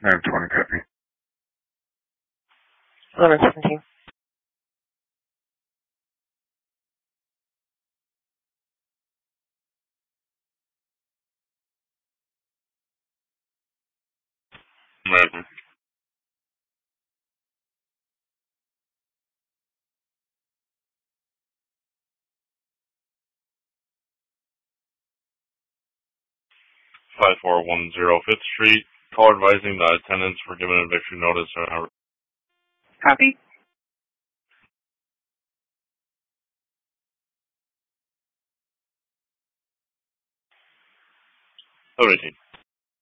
920 copy. 1117. 11. 5410 Fifth Street. Call advising the tenants were given eviction notice. Copy. 18.